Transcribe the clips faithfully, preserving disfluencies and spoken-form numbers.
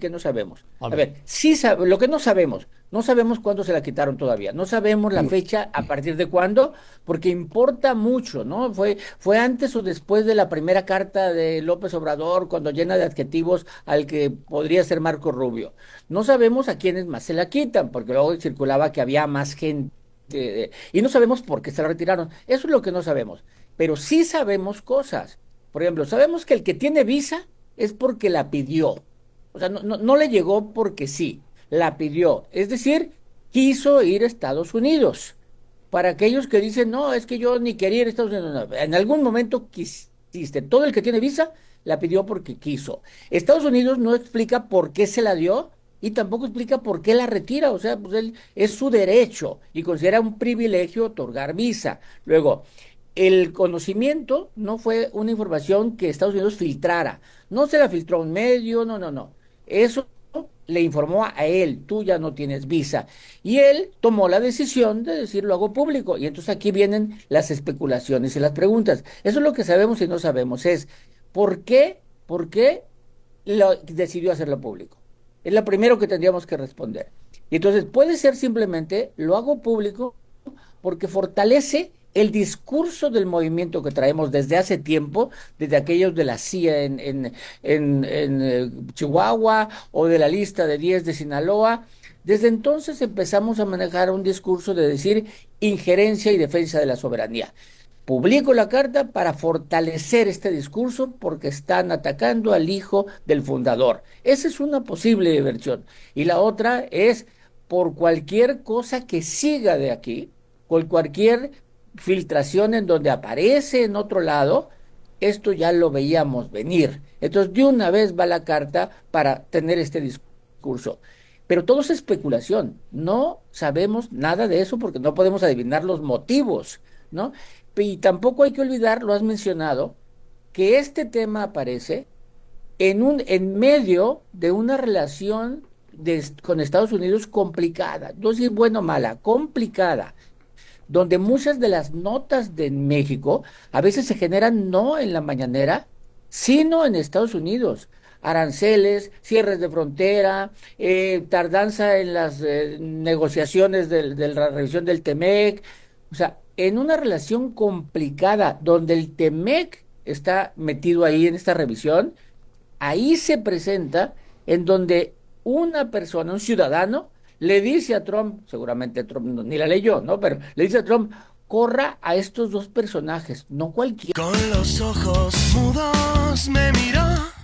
qué no sabemos? A A ver. ver, sí sab- lo que no sabemos, no sabemos cuándo se la quitaron todavía, no sabemos la fecha a partir de cuándo, porque importa mucho, ¿no? Fue, fue antes o después de la primera carta de López Obrador, cuando llena de adjetivos al que podría ser Marco Rubio. No sabemos a quiénes más se la quitan, porque luego circulaba que había más gente, eh, y no sabemos por qué se la retiraron. Eso es lo que no sabemos, pero sí sabemos cosas. Por ejemplo, sabemos que el que tiene visa es porque la pidió. O sea, no, no, no le llegó porque sí, la pidió. Es decir, quiso ir a Estados Unidos. Para aquellos que dicen, no, es que yo ni quería ir a Estados Unidos. No, no, en algún momento quisiste. Todo el que tiene visa la pidió porque quiso. Estados Unidos no explica por qué se la dio y tampoco explica por qué la retira. O sea, pues él es su derecho y considera un privilegio otorgar visa. Luego, el conocimiento no fue una información que Estados Unidos filtrara. No se la filtró a un medio, no, no, no. Eso le informó a él, tú ya no tienes visa. Y él tomó la decisión de decir, lo hago público. Y entonces aquí vienen las especulaciones y las preguntas. Eso es lo que sabemos y no sabemos. Es, ¿por qué, por qué lo, decidió hacerlo público? Es lo primero que tendríamos que responder. Y entonces puede ser simplemente, lo hago público porque fortalece el discurso del movimiento que traemos desde hace tiempo, desde aquellos de la C I A en, en, en, en eh, Chihuahua o de la lista de diez de Sinaloa. Desde entonces empezamos a manejar un discurso de decir injerencia y defensa de la soberanía. Publico la carta para fortalecer este discurso porque están atacando al hijo del fundador. Esa es una posible versión. Y la otra es por cualquier cosa que siga de aquí, por cualquier filtración en donde aparece en otro lado, esto ya lo veíamos venir. Entonces, de una vez va la carta para tener este discurso. Pero todo es especulación. No sabemos nada de eso porque no podemos adivinar los motivos, ¿no? Y tampoco hay que olvidar, lo has mencionado, que este tema aparece en un, en medio de una relación de, con Estados Unidos complicada, no decir bueno o mala, complicada, donde muchas de las notas de México a veces se generan no en la mañanera, sino en Estados Unidos. Aranceles, cierres de frontera, eh, tardanza en las eh, negociaciones del- de la revisión del Temec. O sea, en una relación complicada donde el Temec está metido ahí en esta revisión, ahí se presenta en donde una persona, un ciudadano, le dice a Trump, seguramente Trump no- ni la leyó, ¿no? Pero le dice a Trump, corra a estos dos personajes, no cualquiera. Con los ojos mudos me miró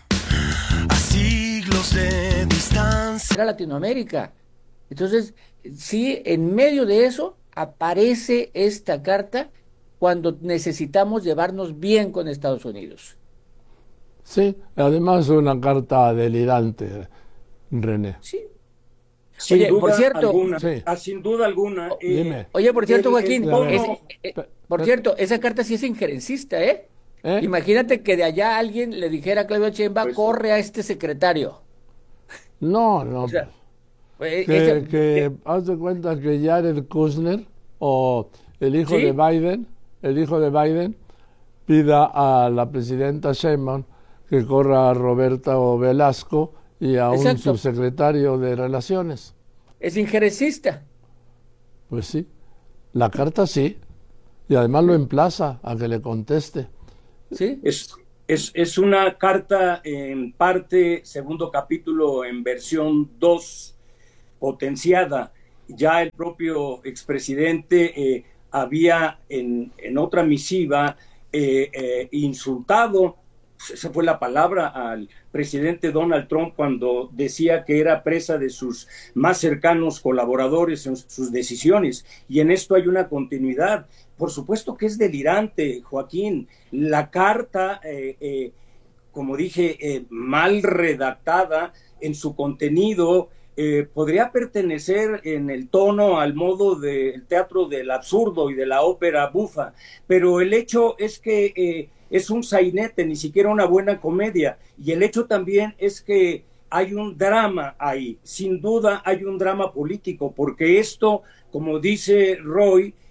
a siglos de distancia. Era Latinoamérica. Entonces, sí, en medio de eso aparece esta carta cuando necesitamos llevarnos bien con Estados Unidos. Sí, además una carta delirante, René. Sí. Sin Oye, por duda cierto, alguna, Sí, ah, sin duda alguna, o- eh, dime. oye, por cierto, el, el Joaquín, A ver, es- tono, eh, pe- por pe- cierto, esa carta sí es injerencista, ¿eh? ¿eh? Imagínate que de allá alguien le dijera a Claudio Sheinbaum, pues, corre a este secretario. No, O no. sea, eh, Que, ese- que eh, haz de cuenta que Jared Kushner o el hijo de ¿sí? Biden, el hijo de Biden, pida a la presidenta Sheinbaum que corra a Roberto Velasco y a un Exacto. subsecretario de Relaciones. Es injerencista. Pues sí, la carta sí, y además lo emplaza a que le conteste. ¿Sí? es, es, es una carta en parte, segundo capítulo en versión dos potenciada. Ya el propio expresidente eh, había en, en otra misiva eh, eh, insultado, esa fue la palabra, al presidente Donald Trump cuando decía que era presa de sus más cercanos colaboradores en sus decisiones. Y en esto hay una continuidad. Por supuesto que es delirante, Joaquín. La carta, eh, eh, como dije, eh, mal redactada en su contenido, eh, podría pertenecer en el tono al modo del teatro del absurdo y de la ópera bufa, pero el hecho es que eh, es un sainete, ni siquiera una buena comedia, y el hecho también es que hay un drama ahí, sin duda hay un drama político, porque esto, como dice Roy,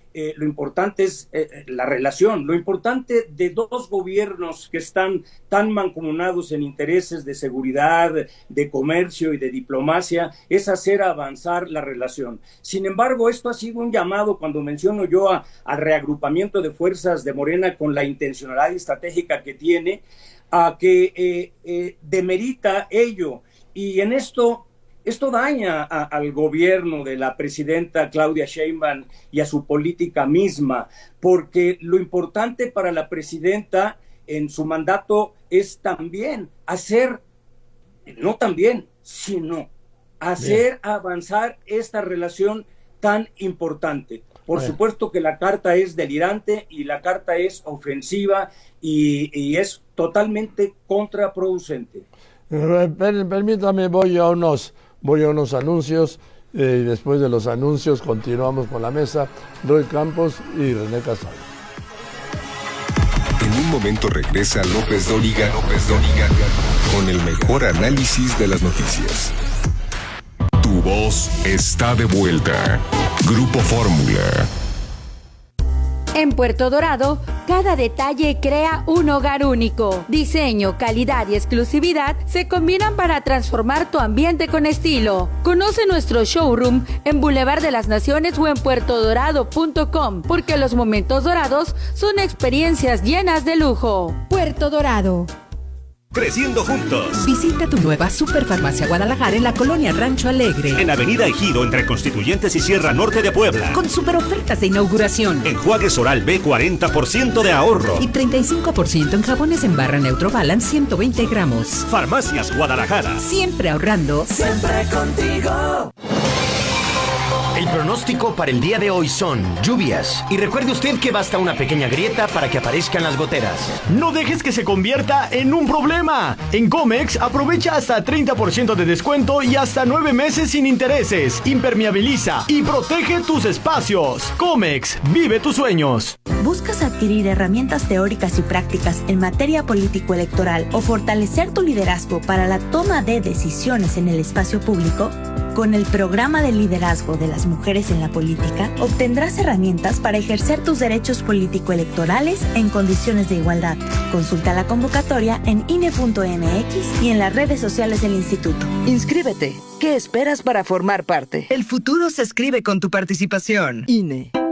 eh, lo importante es eh, la relación, lo importante de dos gobiernos que están tan mancomunados en intereses de seguridad, de comercio y de diplomacia, es hacer avanzar la relación. Sin embargo, esto ha sido un llamado, cuando menciono yo a, al reagrupamiento de fuerzas de Morena con la intencionalidad estratégica que tiene, a que eh, eh, demerita ello, y en esto Esto daña a, al gobierno de la presidenta Claudia Sheinbaum y a su política misma, porque lo importante para la presidenta en su mandato es también hacer, no también, sino hacer Bien. avanzar esta relación tan importante. Por Bien. supuesto que la carta es delirante y la carta es ofensiva y, y es totalmente contraproducente. Permítame, voy a unos... Voy a unos anuncios eh, y después de los anuncios continuamos con la mesa. Roy Campos y René Casal. En un momento regresa López Dóriga, López Dóriga con el mejor análisis de las noticias. Tu voz está de vuelta. Grupo Fórmula. En Puerto Dorado, cada detalle crea un hogar único. Diseño, calidad y exclusividad se combinan para transformar tu ambiente con estilo. Conoce nuestro showroom en Boulevard de las Naciones o en puerto dorado punto com, porque los momentos dorados son experiencias llenas de lujo. Puerto Dorado. Creciendo juntos. Visita tu nueva Superfarmacia Guadalajara en la colonia Rancho Alegre. En Avenida Ejido, entre Constituyentes y Sierra Norte de Puebla. Con super ofertas de inauguración. Enjuagues Oral B, cuarenta por ciento de ahorro. Y treinta y cinco por ciento en jabones en barra Neutro Balance, ciento veinte gramos. Farmacias Guadalajara. Siempre ahorrando. Siempre contigo. El pronóstico para el día de hoy son lluvias. Y recuerde usted que basta una pequeña grieta para que aparezcan las goteras. No dejes que se convierta en un problema. En Comex aprovecha hasta treinta por ciento de descuento y hasta nueve meses sin intereses. Impermeabiliza y protege tus espacios. Comex, vive tus sueños. ¿Buscas adquirir herramientas teóricas y prácticas en materia político-electoral o fortalecer tu liderazgo para la toma de decisiones en el espacio público? Con el programa de liderazgo de las mujeres en la política, obtendrás herramientas para ejercer tus derechos político-electorales en condiciones de igualdad. Consulta la convocatoria en I N E punto M X y en las redes sociales del Instituto. Inscríbete. ¿Qué esperas para formar parte? El futuro se escribe con tu participación. I N E.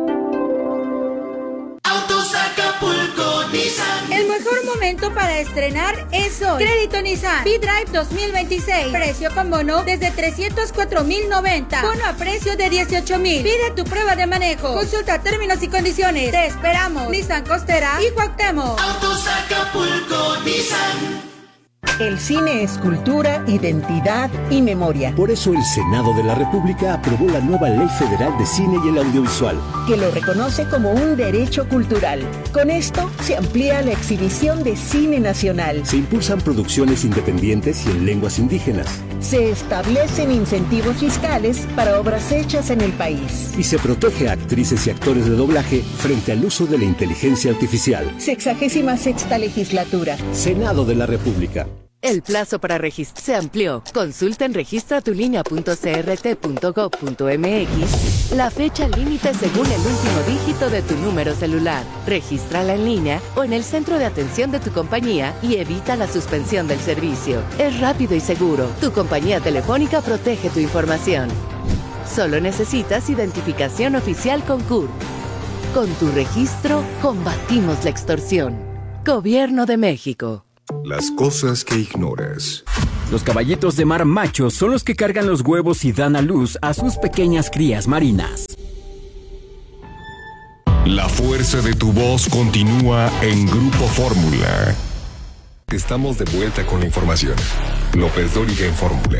Autos Acapulco Nissan. El mejor momento para estrenar es hoy. Crédito Nissan V-Drive dos mil veintiséis. Precio con bono desde trescientos cuatro mil noventa. Bono a precio de dieciocho mil. Pide tu prueba de manejo. Consulta términos y condiciones. Te esperamos. Nissan Costera y Cuauhtémoc. Autos Acapulco Nissan. El cine es cultura, identidad y memoria. Por eso el Senado de la República aprobó la nueva Ley Federal de Cine y el Audiovisual, que lo reconoce como un derecho cultural. Con esto se amplía la exhibición de cine nacional. Se impulsan producciones independientes y en lenguas indígenas. Se establecen incentivos fiscales para obras hechas en el país. Y se protege a actrices y actores de doblaje frente al uso de la inteligencia artificial. Sexagésima sexta legislatura. Senado de la República. El plazo para registrar se amplió. Consulta en registratulínea punto c r t punto gov punto m x la fecha límite según el último dígito de tu número celular. Regístrala en línea o en el centro de atención de tu compañía y evita la suspensión del servicio. Es rápido y seguro. Tu compañía telefónica protege tu información. Solo necesitas identificación oficial con C U R. Con tu registro, combatimos la extorsión. Gobierno de México. Las cosas que ignoras. Los caballitos de mar machos son los que cargan los huevos y dan a luz a sus pequeñas crías marinas. La fuerza de tu voz continúa en Grupo Fórmula. Estamos de vuelta con la información. López Dóriga en Fórmula.